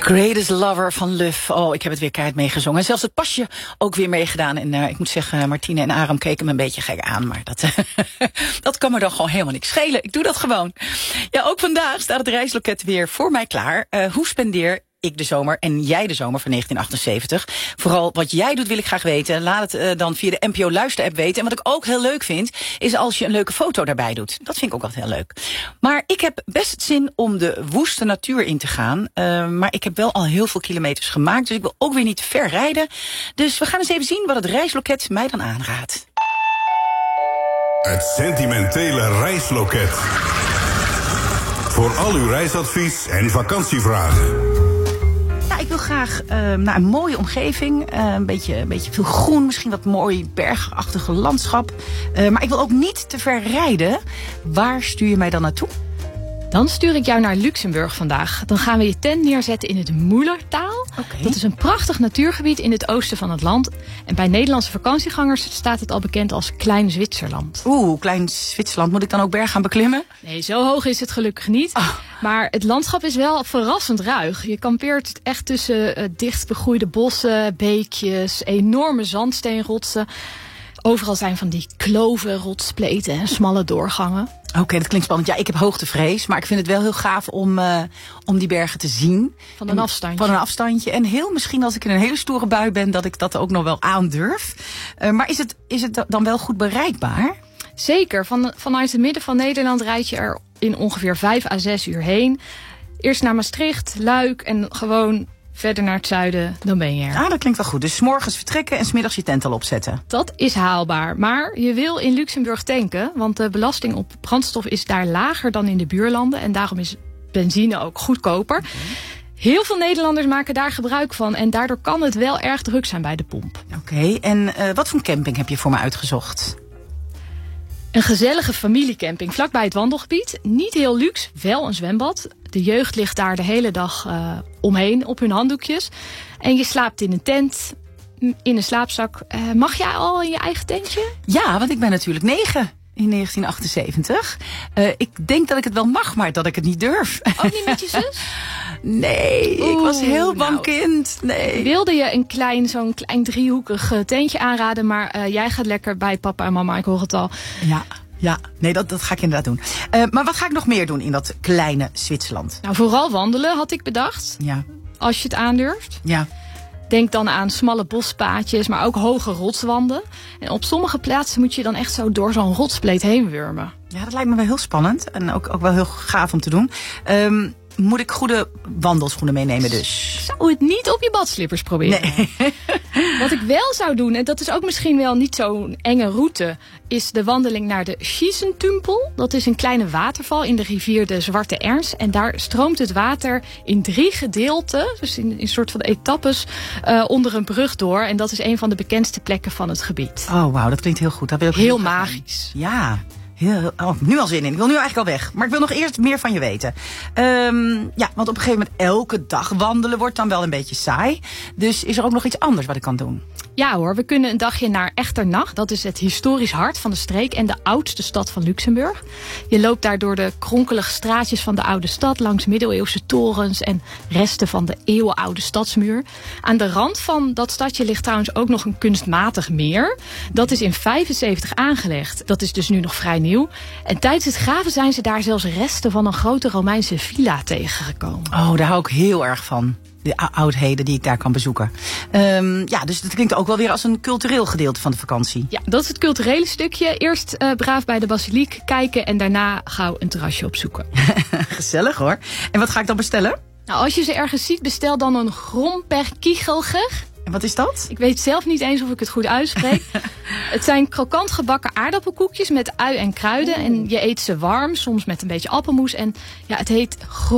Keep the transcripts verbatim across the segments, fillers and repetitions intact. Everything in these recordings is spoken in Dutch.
Greatest Lover van Luf. Oh, ik heb het weer keihard meegezongen. En zelfs het pasje ook weer meegedaan. En uh, ik moet zeggen, Martine en Aram keken me een beetje gek aan. Maar dat, dat kan me dan gewoon helemaal niks schelen. Ik doe dat gewoon. Ja, ook vandaag staat het reisloket weer voor mij klaar. Uh, hoe spendeer ik de zomer en jij de zomer van negentien achtenzeventig? Vooral wat jij doet wil ik graag weten. Laat het uh, dan via de N P O Luister-app weten. En wat ik ook heel leuk vind, is als je een leuke foto daarbij doet. Dat vind ik ook altijd heel leuk. Maar ik heb best zin om de woeste natuur in te gaan. Uh, maar ik heb wel al heel veel kilometers gemaakt. Dus ik wil ook weer niet te ver rijden. Dus we gaan eens even zien wat het reisloket mij dan aanraadt. Het sentimentele reisloket. Voor al uw reisadvies en vakantievragen. Ja, ik wil graag uh, naar een mooie omgeving. Uh, een, beetje, een beetje veel groen, misschien wat mooi bergachtige landschap. Uh, maar ik wil ook niet te ver rijden. Waar stuur je mij dan naartoe? Dan stuur ik jou naar Luxemburg vandaag. Dan gaan we je tent neerzetten in het Moelertaal. Okay. Dat is een prachtig natuurgebied in het oosten van het land. En bij Nederlandse vakantiegangers staat het al bekend als Klein Zwitserland. Oeh, Klein Zwitserland. Moet ik dan ook berg gaan beklimmen? Nee, zo hoog is het gelukkig niet. Oh. Maar het landschap is wel verrassend ruig. Je kampeert echt tussen uh, dicht begroeide bossen, beekjes, enorme zandsteenrotsen. Overal zijn van die kloven, rotspleten en smalle doorgangen. Oké, okay, dat klinkt spannend. Ja, ik heb hoogtevrees, maar ik vind het wel heel gaaf om, uh, om die bergen te zien. Van een en, afstandje. Van een afstandje. En heel misschien als ik in een hele stoere bui ben, dat ik dat ook nog wel aandurf. Uh, maar is het, is het dan wel goed bereikbaar? Zeker. Van, vanuit het midden van Nederland rijd je er in ongeveer vijf à zes uur heen. Eerst naar Maastricht, Luik en gewoon verder naar het zuiden, dan ben je er. Ah, dat klinkt wel goed. Dus 's morgens vertrekken en 's middags je tent al opzetten. Dat is haalbaar. Maar je wil in Luxemburg tanken, want de belasting op brandstof is daar lager dan in de buurlanden. En daarom is benzine ook goedkoper. Okay. Heel veel Nederlanders maken daar gebruik van. En daardoor kan het wel erg druk zijn bij de pomp. Oké, okay. En uh, wat voor camping heb je voor me uitgezocht? Een gezellige familiecamping vlakbij het wandelgebied. Niet heel luxe, wel een zwembad. De jeugd ligt daar de hele dag uh, omheen op hun handdoekjes. En je slaapt in een tent, in een slaapzak. Uh, mag jij al in je eigen tentje? Ja, want ik ben natuurlijk negen in negentien achtenzeventig. Uh, ik denk dat ik het wel mag, maar dat ik het niet durf. Ook niet met je zus? Nee, Oeh, ik was heel bang nou, kind. Nee. Wilde je een klein, zo'n klein driehoekig tentje aanraden, maar uh, jij gaat lekker bij papa en mama, ik hoor het al. Ja. Ja, nee, dat, dat ga ik inderdaad doen. Uh, maar wat ga ik nog meer doen in dat kleine Zwitserland? Nou, vooral wandelen had ik bedacht. Ja. Als je het aandurft. Ja. Denk dan aan smalle bospaadjes, maar ook hoge rotswanden. En op sommige plaatsen moet je dan echt zo door zo'n rotspleet heen wurmen. Ja, dat lijkt me wel heel spannend. En ook, ook wel heel gaaf om te doen. Um, moet ik goede wandelschoenen meenemen dus? Zou het niet op je badslippers proberen? Nee. Wat ik wel zou doen, en dat is ook misschien wel niet zo'n enge route, is de wandeling naar de Schießentumpel. Dat is een kleine waterval in de rivier de Zwarte Ernst. En daar stroomt het water in drie gedeelten, dus in een soort van etappes, uh, onder een brug door. En dat is een van de bekendste plekken van het gebied. Oh, wauw, dat klinkt heel goed. Dat wil ik heel heel magisch. Gaan. Ja. Heel, oh, nu al zin in. Ik wil nu eigenlijk al weg. Maar ik wil nog eerst meer van je weten. Um, ja, want op een gegeven moment elke dag wandelen wordt dan wel een beetje saai. Dus is er ook nog iets anders wat ik kan doen? Ja hoor, we kunnen een dagje naar Echternach. Dat is het historisch hart van de streek en de oudste stad van Luxemburg. Je loopt daar door de kronkelige straatjes van de oude stad, langs middeleeuwse torens en resten van de eeuwenoude stadsmuur. Aan de rand van dat stadje ligt trouwens ook nog een kunstmatig meer. Dat is in vijfenzeventig aangelegd. Dat is dus nu nog vrij nieuw. En tijdens het graven zijn ze daar zelfs resten van een grote Romeinse villa tegengekomen. Oh, daar hou ik heel erg van. De oudheden die ik daar kan bezoeken. Um, ja, dus dat klinkt ook wel weer als een cultureel gedeelte van de vakantie. Ja, dat is het culturele stukje. Eerst uh, braaf bij de basiliek kijken en daarna gauw een terrasje opzoeken. Gezellig hoor. En wat ga ik dan bestellen? Nou, als je ze ergens ziet, bestel dan een gromperkichelger. En wat is dat? Ik weet zelf niet eens of ik het goed uitspreek. Het zijn krokant gebakken aardappelkoekjes met ui en kruiden. Oeh. En je eet ze warm, soms met een beetje appelmoes. En ja, het heet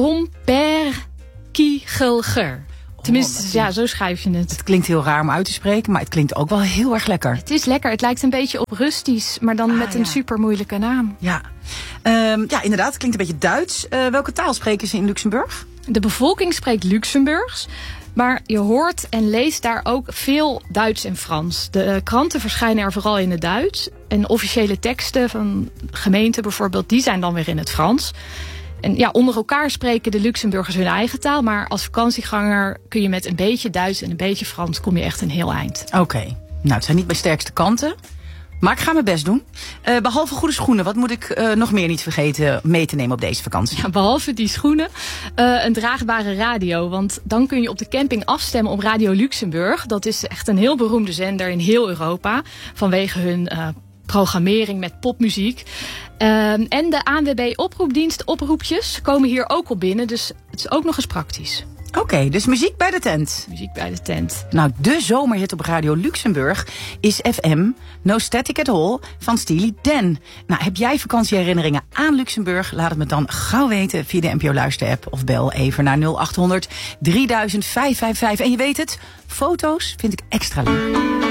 gromperkichelger. Tenminste, oh, ja, zo schrijf je het. Het klinkt heel raar om uit te spreken, maar het klinkt ook wel heel erg lekker. Het is lekker. Het lijkt een beetje op Rustisch, maar dan ah, met een ja. super moeilijke naam. Ja. Um, ja, inderdaad. Het klinkt een beetje Duits. Uh, welke taal spreken ze in Luxemburg? De bevolking spreekt Luxemburgs. Maar je hoort en leest daar ook veel Duits en Frans. De uh, kranten verschijnen er vooral in het Duits. En officiële teksten van gemeenten bijvoorbeeld, die zijn dan weer in het Frans. En ja, onder elkaar spreken de Luxemburgers hun eigen taal. Maar als vakantieganger kun je met een beetje Duits en een beetje Frans kom je echt een heel eind. Oké, okay. Nou het zijn niet mijn sterkste kanten. Maar ik ga mijn best doen. Uh, behalve goede schoenen, wat moet ik uh, nog meer niet vergeten mee te nemen op deze vakantie? Ja, behalve die schoenen, uh, een draagbare radio. Want dan kun je op de camping afstemmen op Radio Luxemburg. Dat is echt een heel beroemde zender in heel Europa. Vanwege hun uh, programmering met popmuziek. Uh, en de A N W B oproepdienst oproepjes komen hier ook op binnen. Dus het is ook nog eens praktisch. Oké, okay, dus muziek bij de tent. Muziek bij de tent. Nou, de zomerhit op Radio Luxemburg is F M No Static at All van Steely Dan. Nou, heb jij vakantieherinneringen aan Luxemburg? Laat het me dan gauw weten via de N P O Luister-app of bel even naar nul acht honderd drieduizend vijfhonderdvijfenvijftig. En je weet het, foto's vind ik extra leuk.